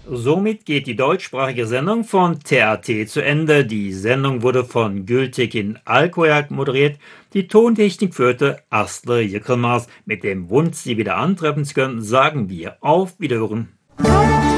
Somit geht die deutschsprachige Sendung von TRT zu Ende. Die Sendung wurde von Gültekin Alkoyak moderiert. Die Tontechnik führte Astle Jeckelmaß. Mit dem Wunsch, Sie wieder antreffen zu können, sagen wir auf Wiederhören.